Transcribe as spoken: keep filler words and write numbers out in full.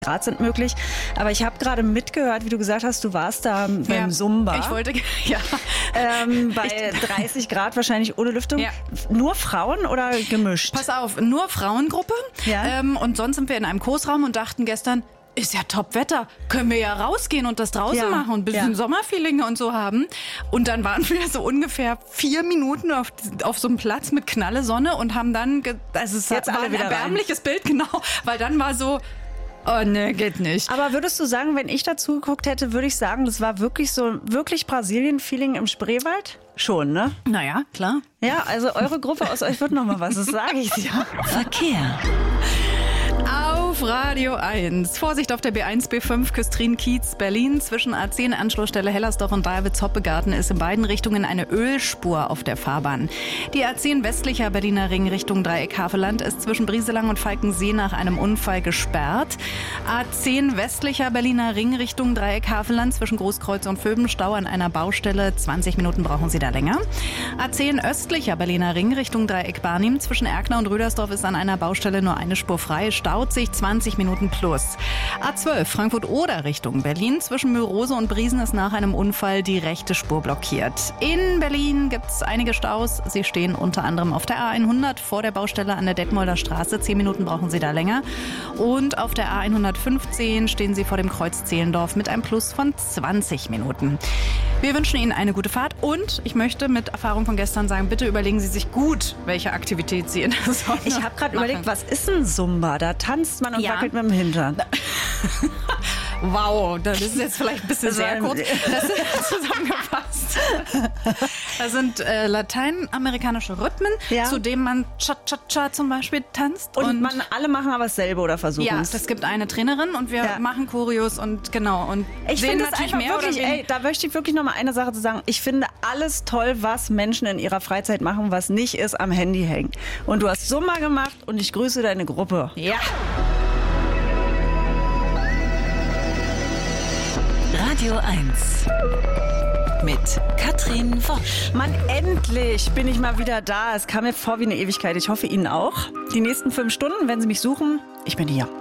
Grad sind möglich. Aber ich habe gerade mitgehört, wie du gesagt hast, du warst da beim ja, Zumba. Ich wollte, ja. Ähm, bei dreißig Grad wahrscheinlich ohne Lüftung. Ja. Nur Frauen oder gemischt? Pass auf, nur Frauengruppe. Ja. Ähm, und sonst sind wir in einem Kursraum und dachten gestern, ist ja Top-Wetter, können wir ja rausgehen und das draußen Ja. machen und ein bisschen Ja. Sommerfeeling und so haben. Und dann waren wir so ungefähr vier Minuten auf, auf so einem Platz mit knalle Sonne und haben dann, ge- also es Jetzt war alle ein wieder rein. erbärmliches Bild, genau, weil dann war so, oh ne, geht nicht. Aber würdest du sagen, wenn ich dazu geguckt hätte, würde ich sagen, das war wirklich so wirklich Brasilien-Feeling im Spreewald? Schon, ne? Naja, klar. Ja, also eure Gruppe aus euch wird noch mal was, das sage ich dir. Verkehr. Auf Radio eins. Vorsicht auf der B eins, B fünf, Küstrin-Kiez, Berlin. Zwischen A zehn, Anschlussstelle Hellersdorf und Davids-Hoppegarten ist in beiden Richtungen eine Ölspur auf der Fahrbahn. Die A zehn westlicher Berliner Ring Richtung Dreieck Havelland ist zwischen Brieselang und Falkensee nach einem Unfall gesperrt. A zehn westlicher Berliner Ring Richtung Dreieck Havelland zwischen Großkreuz und Vöbenstau an einer Baustelle. zwanzig Minuten brauchen Sie da länger. A zehn östlicher Berliner Ring Richtung Dreieck Barnim zwischen Erkner und Rüdersdorf ist an einer Baustelle nur eine Spur frei. Staut sich zwanzig Minuten plus. A zwölf Frankfurt-Oder Richtung Berlin. Zwischen Mörose und Briesen ist nach einem Unfall die rechte Spur blockiert. In Berlin gibt es einige Staus. Sie stehen unter anderem auf der A hundert vor der Baustelle an der Detmolder Straße. Zehn Minuten brauchen Sie da länger. Und auf der A hundertfünfzehn stehen Sie vor dem Kreuz Zehlendorf mit einem Plus von zwanzig Minuten. Wir wünschen Ihnen eine gute Fahrt und ich möchte mit Erfahrung von gestern sagen, bitte überlegen Sie sich gut, welche Aktivität Sie in der Sonne Ich habe gerade machen. überlegt, was ist ein Zumba? Da tanzt man und Ja. wackelt mit dem Hintern. Wow, das ist jetzt vielleicht ein bisschen Das war sehr ein- kurz. Das ist zusammengefasst. Das sind äh, lateinamerikanische Rhythmen, Ja. zu denen man Cha-Cha-Cha zum Beispiel tanzt. Und, man, alle machen aber dasselbe oder versuchen ja, es. es gibt eine Trainerin und wir Ja. machen Choreos und genau. Und Ich sehen finde es natürlich einfach mehr wirklich, oder ey, weniger. da möchte ich wirklich noch mal eine Sache zu sagen. Ich finde alles toll, was Menschen in ihrer Freizeit machen, was nicht ist am Handy hängen. Und du hast Zumba gemacht und ich grüße deine Gruppe. Ja. Radio eins. Mit Katrin Wosch. Mann, endlich bin ich mal wieder da. Es kam mir vor wie eine Ewigkeit. Ich hoffe Ihnen auch. Die nächsten fünf Stunden, wenn Sie mich suchen, ich bin hier.